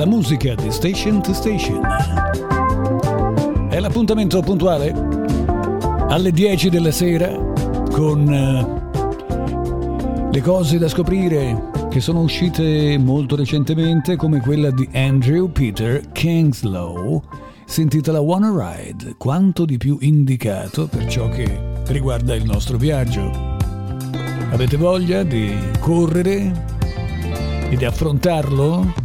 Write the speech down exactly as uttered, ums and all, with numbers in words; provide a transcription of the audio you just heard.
la musica di Station to Station. È l'appuntamento puntuale alle dieci della sera con uh, le cose da scoprire che sono uscite molto recentemente, come quella di Andrew Peter Kingslow, si intitola Wanna Ride, quanto di più indicato per ciò che riguarda il nostro viaggio. Avete voglia di correre e di affrontarlo?